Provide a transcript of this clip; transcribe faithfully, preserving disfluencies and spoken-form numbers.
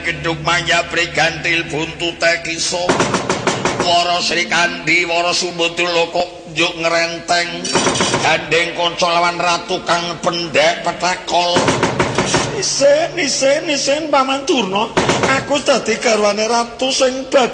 gedhug maya prigantil buntute kisa Wara Sri Kandi Wara Sumbadala kok njuk ngrenteng gandeng kanca lawan ratu kang pendhek petakol isen isen isen Paman Durna aku dadi garwane ratu sing